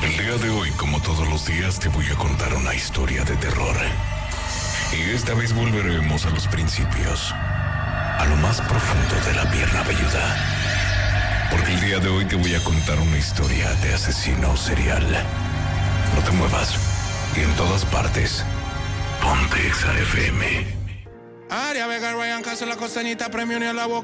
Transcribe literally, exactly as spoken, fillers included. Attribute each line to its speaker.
Speaker 1: El día de hoy, como todos los días, te voy a contar una historia de terror. Y esta vez volveremos a los principios, a lo más profundo de la pierna velluda. Porque el día de hoy te voy a contar una historia de asesino serial. No te muevas. Y en todas partes, ponte Exa F M.
Speaker 2: Aria Vega, Ryan Castro, la costeñita, premio ni a la boca.